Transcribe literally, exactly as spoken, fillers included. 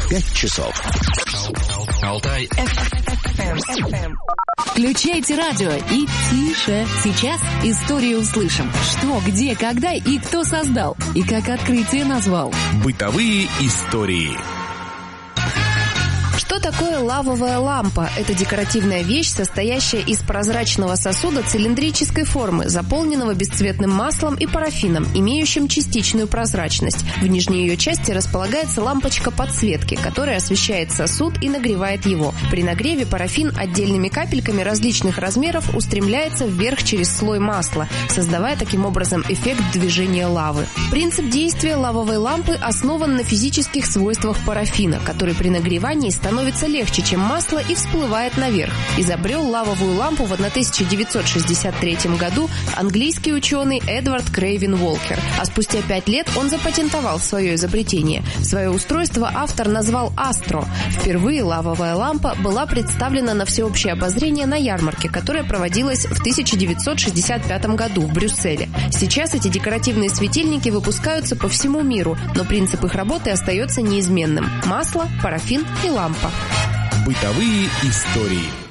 пять часов. Алтай. Включайте радио и тише. Сейчас историю услышим. Что, где, когда и кто создал. И как открытие назвал. Бытовые истории. Что такое лавовая лампа? Это декоративная вещь, состоящая из прозрачного сосуда цилиндрической формы, заполненного бесцветным маслом и парафином, имеющим частичную прозрачность. В нижней ее части располагается лампочка подсветки, которая освещает сосуд и нагревает его. При нагреве парафин отдельными капельками различных размеров устремляется вверх через слой масла, создавая таким образом эффект движения лавы. Принцип действия лавовой лампы основан на физических свойствах парафина, который при нагревании становится становится легче, чем масло, и всплывает наверх. Изобрел лавовую лампу в тысяча девятьсот шестьдесят третьем году английский ученый Эдвард Крейвен Волкер, а спустя пять лет он запатентовал свое изобретение. Свое устройство автор назвал «Астро». Впервые лавовая лампа была представлена на всеобщее обозрение на ярмарке, которая проводилась в тысяча девятьсот шестьдесят пятом году в Брюсселе. Сейчас эти декоративные светильники выпускаются по всему миру, но принцип их работы остается неизменным – масло, парафин и лампа. Бытовые истории.